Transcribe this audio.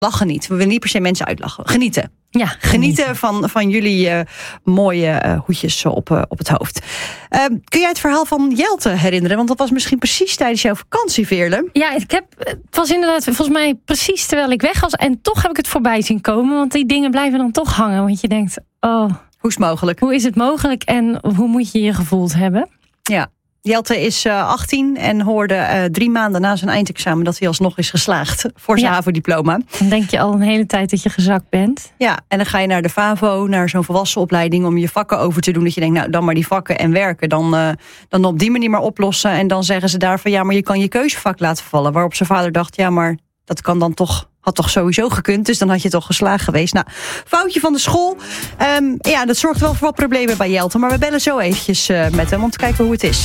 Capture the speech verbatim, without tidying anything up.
Lachen niet. We willen niet per se mensen uitlachen. Genieten. Ja, Genieten, genieten van, van jullie uh, mooie uh, hoedjes op, uh, op het hoofd. Uh, kun jij het verhaal van Jelte herinneren? Want dat was misschien precies tijdens jouw vakantie, Veerle. Ja, ik heb, het was inderdaad volgens mij precies terwijl ik weg was. En toch heb ik het voorbij zien komen. Want die dingen blijven dan toch hangen. Want je denkt, oh, Hoe is het mogelijk? Hoe is het mogelijk en hoe moet je je gevoeld hebben? Ja. Jelte is uh, achttien en hoorde uh, drie maanden na zijn eindexamen dat hij alsnog is geslaagd voor zijn ja. HAVO-diploma. Dan denk je al een hele tijd dat je gezakt bent. Ja, en dan ga je naar de FAVO, naar zo'n volwassenopleiding om je vakken over te doen. Dat je denkt, nou dan maar die vakken en werken. Dan, uh, dan op die manier maar oplossen. En dan zeggen ze daar van, ja, maar je kan je keuzevak laten vallen. Waarop zijn vader dacht, ja, maar dat kan dan toch... Had toch sowieso gekund, dus dan had je toch geslaagd geweest. Nou, foutje van de school. Um, ja, dat zorgt wel voor wat problemen bij Jelte. Maar we bellen zo eventjes uh, met hem om te kijken hoe het is.